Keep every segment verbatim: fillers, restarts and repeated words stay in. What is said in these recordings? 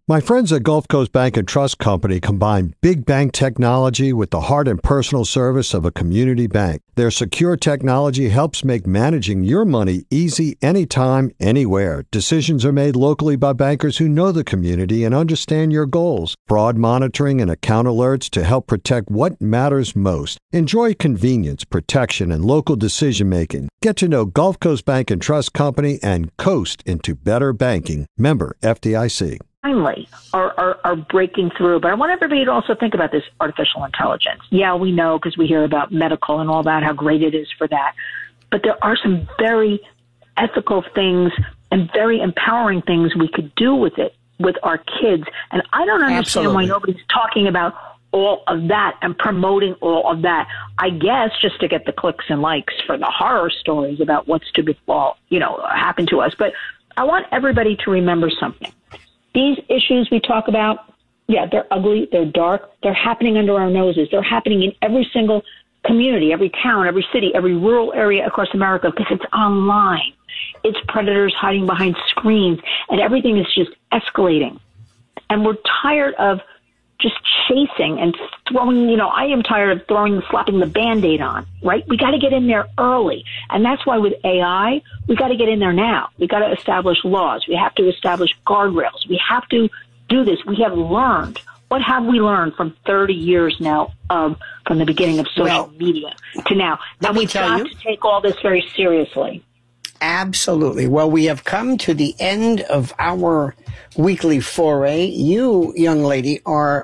My friends at Gulf Coast Bank and Trust Company combine big bank technology with the heart and personal service of a community bank. Their secure technology helps make managing your money easy anytime, anywhere. Decisions are made locally by bankers who know the community and understand your goals. Fraud monitoring and account alerts to help protect what matters most. Enjoy convenience, protection, and local decision-making. Get to know Gulf Coast Bank and Trust Company and coast into better banking. Member F D I C. Finally are, are, are breaking through. But I want everybody to also think about this artificial intelligence. Yeah, we know because we hear about medical and all that, how great it is for that. But there are some very ethical things and very empowering things we could do with it, with our kids. And I don't understand Absolutely. why nobody's talking about all of that and promoting all of that. I guess just to get the clicks and likes for the horror stories about what's to befall, you know, happen to us. But I want everybody to remember something. These issues we talk about, yeah, they're ugly, they're dark, they're happening under our noses. They're happening in every single community, every town, every city, every rural area across America because it's online. It's predators hiding behind screens, and everything is just escalating. And we're tired of just chasing and throwing, you know, I am tired of throwing, slapping the Band-Aid on, right? We got to get in there early. And that's why with A I, we got to get in there now. We got to establish laws. We have to establish guardrails. We have to do this. We have learned. What have we learned from thirty years now of, from the beginning of social well, media to now? Let and me we've tell got you. to take all this very seriously. Absolutely. Well, we have come to the end of our weekly foray. You, young lady, are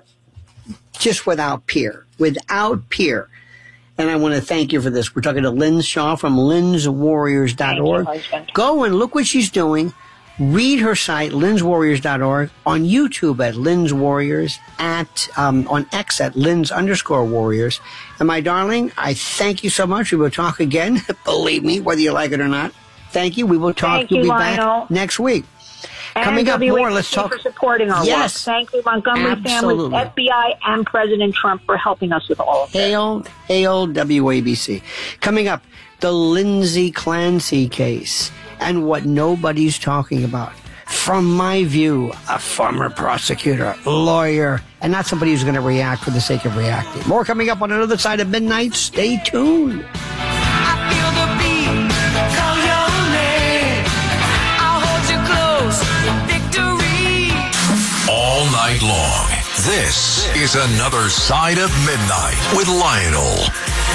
just without peer, without peer. And I want to thank you for this. We're talking to Lynn Shaw from Lynn's Warriors dot org. Go and look what she's doing. Read her site, Lynn's Warriors dot org, on YouTube at Lynn's Warriors, at um, on X at Lynn's underscore Warriors. And my darling, I thank you so much. We will talk again. Believe me, whether you like it or not. Thank you. We will talk. Thank We'll you, be Lionel. back next week. And Coming up W A B C more, let's talk. for supporting our Yes. work. Thank you, Montgomery Absolutely. family, F B I, and President Trump for helping us with all of this. Hail, hail W A B C. Coming up, the Lindsay Clancy case and what nobody's talking about. From my view, a former prosecutor, lawyer, and not somebody who's going to react for the sake of reacting. More coming up on another side of midnight. Stay tuned. I feel the beat, call your name. I'll hold you close, victory. All night long, this is another side of midnight with Lionel.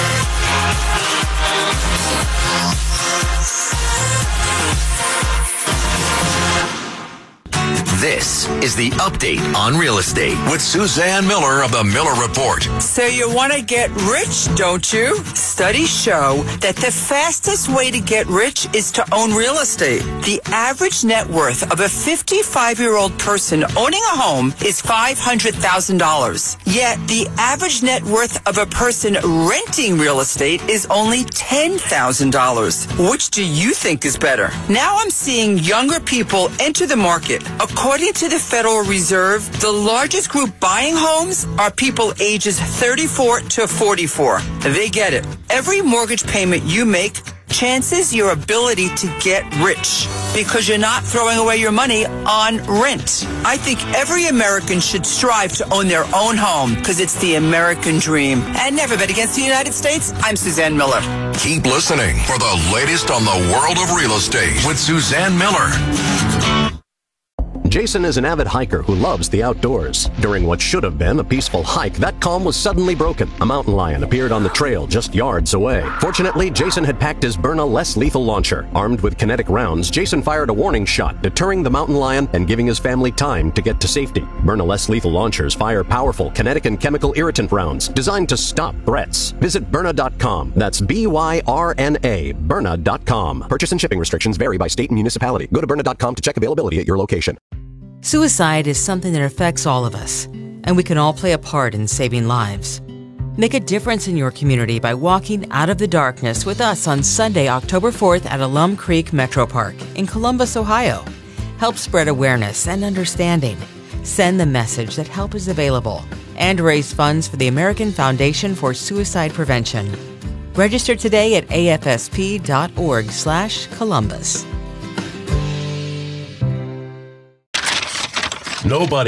This is the update on real estate with Suzanne Miller of the Miller Report. So you want to get rich, don't you? Studies show that the fastest way to get rich is to own real estate. The average net worth of a fifty-five-year-old person owning a home is five hundred thousand dollars. Yet the average net worth of a person renting real estate is only ten thousand dollars. Which do you think is better? Now I'm seeing younger people enter the market. According to the Federal Reserve, the largest group buying homes are people ages thirty-four to forty-four. They get it. Every mortgage payment you make chances your ability to get rich because you're not throwing away your money on rent. I think every American should strive to own their own home because it's the American dream. And never bet against the United States. I'm Suzanne Miller. Keep listening for the latest on the world of real estate with Suzanne Miller. Jason is an avid hiker who loves the outdoors. During what should have been a peaceful hike, that calm was suddenly broken. A mountain lion appeared on the trail just yards away. Fortunately, Jason had packed his Byrna less lethal launcher. Armed with kinetic rounds, Jason fired a warning shot, deterring the mountain lion and giving his family time to get to safety. Byrna less lethal launchers fire powerful kinetic and chemical irritant rounds designed to stop threats. Visit Byrna dot com. That's B Y R N A, Byrna dot com. Purchase and shipping restrictions vary by state and municipality. Go to Byrna dot com to check availability at your location. Suicide is something that affects all of us, and we can all play a part in saving lives. Make a difference in your community by walking out of the darkness with us on Sunday, October fourth at Alum Creek Metro Park in Columbus, Ohio. Help spread awareness and understanding. Send the message that help is available and raise funds for the American Foundation for Suicide Prevention. Register today at A F S P dot org slash Columbus. Nobody